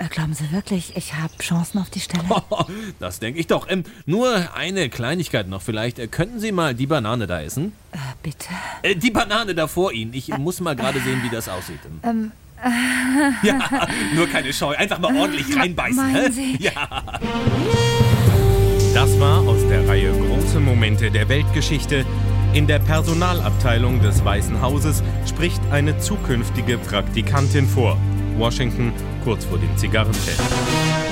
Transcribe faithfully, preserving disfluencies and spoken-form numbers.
Äh, glauben Sie wirklich, ich habe Chancen auf die Stelle? Oh, das denke ich doch. Ähm, nur eine Kleinigkeit noch vielleicht. Äh, könnten Sie mal die Banane da essen? Äh, bitte? Äh, die Banane da vor Ihnen. Ich äh, muss mal gerade sehen, wie das aussieht. Ähm, Ja, nur keine Scheu. Einfach mal ordentlich reinbeißen. Meinen hä? Sie? Ja. Das war aus der Reihe Große Momente der Weltgeschichte. In der Personalabteilung des Weißen Hauses spricht eine zukünftige Praktikantin vor. Washington, kurz vor dem Zigarrenfest.